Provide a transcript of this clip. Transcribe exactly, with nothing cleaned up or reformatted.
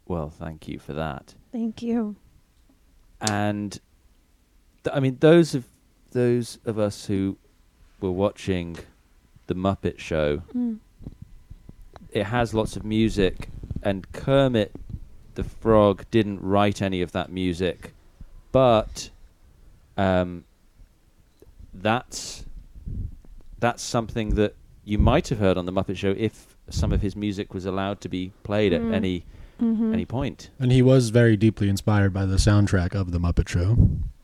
Well, thank you for that. Thank you. And th- I mean, those of those of us who were watching the Muppet Show, Mm. it has lots of music, and Kermit the Frog didn't write any of that music, but um, that's that's something that you might have heard on the Muppet Show if some of his music was allowed to be played Mm. at any Mm-hmm. any point. And he was very deeply inspired by the soundtrack of The Muppet Show.